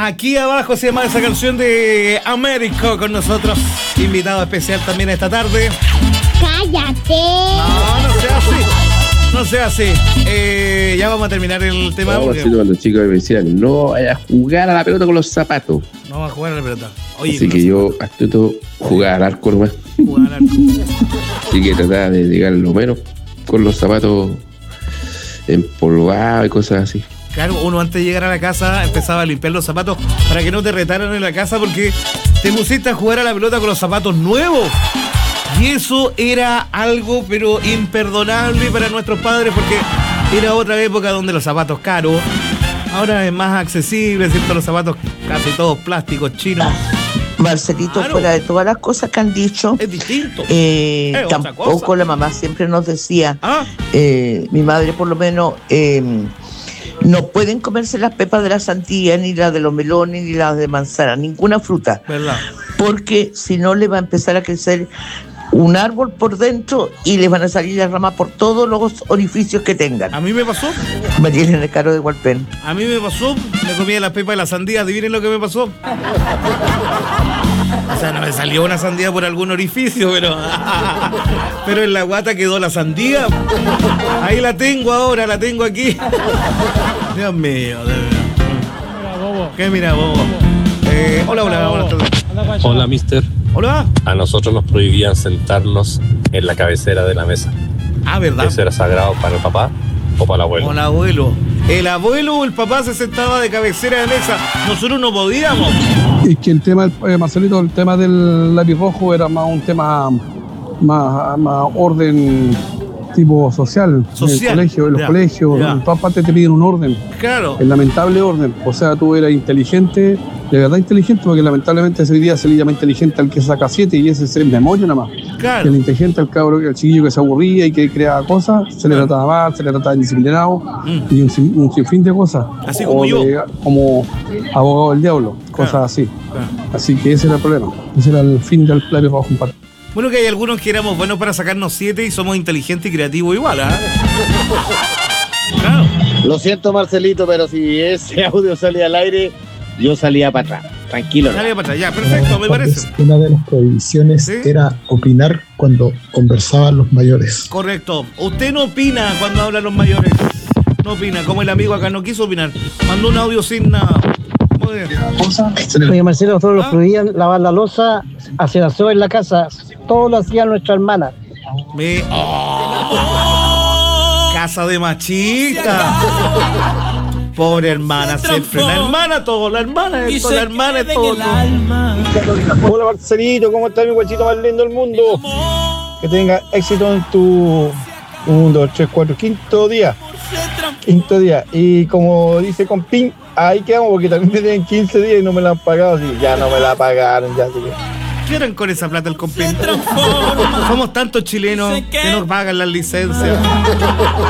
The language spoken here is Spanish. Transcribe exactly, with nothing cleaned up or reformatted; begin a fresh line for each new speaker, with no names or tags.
Aquí abajo se llama esa canción de Américo con nosotros. Invitado especial también esta tarde.
¡Cállate!
No, no sea así. No sea así. Eh, ya vamos a terminar el tema.
No,
porque...
cuando los chicos me decían, no vayas a jugar a la pelota con los zapatos.
No vamos a jugar a la pelota. Oye,
así que yo hasta todo jugar al arco nomás.
Jugar al arco.
Así que trataba de llegar lo menos con los zapatos empolvados y cosas así.
Claro, uno antes de llegar a la casa empezaba a limpiar los zapatos para que no te retaran en la casa porque te pusiste a jugar a la pelota con los zapatos nuevos. Y eso era algo pero imperdonable para nuestros padres porque era otra época donde los zapatos caros, ahora es más accesible, ¿cierto? Los zapatos casi todos plásticos, chinos.
Marcelito, claro. Fuera de todas las cosas que han dicho,
es distinto.
Eh, es tampoco la mamá siempre nos decía,
¿Ah?
eh, mi madre por lo menos, eh, no pueden comerse las pepas de la sandía, ni las de los melones, ni las de manzana, ninguna fruta.
¿Verdad?
Porque si no le va a empezar a crecer un árbol por dentro y les van a salir las ramas por todos los orificios que tengan.
A mí me pasó.
Me tienen el caro de Hualpén.
A mí me pasó, me comía las pepas de la sandía, adivinen lo que me pasó. O sea, no me salió una sandía por algún orificio, pero pero en la guata quedó la sandía. Ahí la tengo ahora, la tengo aquí. Dios mío, de verdad.
Mira, bobo.
¿Qué mira, bobo? Eh, hola, hola, buenas tardes.
Hola, mister.
Hola.
A nosotros nos prohibían sentarnos en la cabecera de la mesa.
Ah, ¿verdad?
¿Eso era sagrado para el papá o para el abuelo?
O el abuelo. El abuelo o el papá se sentaba de cabecera de mesa. Nosotros no podíamos.
Es que el tema, eh, Marcelito, el tema del lápiz rojo era más un tema, más, más orden tipo social.
Social.
En el colegio, en los
ya,
colegios,
ya.
en todas partes te piden un orden.
Claro.
El lamentable orden. O sea, tú eras inteligente, de verdad inteligente, porque lamentablemente ese día se le llama inteligente al que saca siete y ese es en memoria nada más.
Claro.
El inteligente al cabro, el chiquillo que se aburría y que creaba cosas, se le trataba mal, se le trataba indisciplinado
Mm.
y un, sin- un sinfín de cosas.
Así como
O
yo.
de- como abogado del diablo, cosas
Claro.
así.
Claro.
Así que ese era el problema. Ese era el fin del lápiz rojo, compadre.
Bueno, que hay algunos que éramos buenos para sacarnos siete y somos inteligentes y creativos igual, ¿ah? Claro.
Lo siento, Marcelito, pero si ese audio salía al aire, yo salía para atrás. Tranquilo.
Salía para atrás, ya, perfecto, me parece.
Una de las prohibiciones
¿Sí?
era opinar cuando conversaban los mayores.
Correcto. Usted no opina cuando hablan los mayores. No opina, como el amigo acá no quiso opinar. Mandó un audio sin nada. Muy bien.
Oye, Marcelo, nosotros nos
¿Ah?
prohibían lavar la loza, hacer aseo en la casa. Todo lo hacía nuestra hermana.
Me... ¡Oh! Casa de machista. Pobre hermana, siempre. La hermana todo, la hermana es todo, la hermana es todo.
Hola, Marcelito, ¿cómo está mi guachito más lindo del mundo? Que tenga éxito en tu un, dos, tres, cuatro, quinto día. Quinto día. Y como dice Compín, ahí quedamos porque también me tienen quince días y no me la han pagado. Así, ya no me la pagaron, ya así que.
¿Qué harán con esa plata el compín? Somos tantos chilenos que nos pagan las licencias.